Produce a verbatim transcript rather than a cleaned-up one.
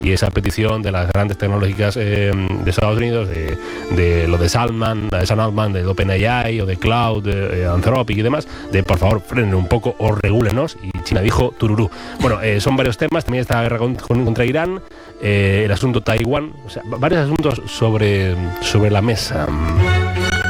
y esa petición de las grandes tecnológicas eh, de Estados Unidos, de, de lo de Salman, de Sam Altman, de OpenAI o de Cloud, de, eh, Anthropic y demás, de por favor frenen un poco o regúlenos, y China dijo tururú. Bueno, eh, son varios temas, también está la guerra con, con, contra Irán, eh, el asunto Taiwán, o sea, varios asuntos sobre, sobre la mesa.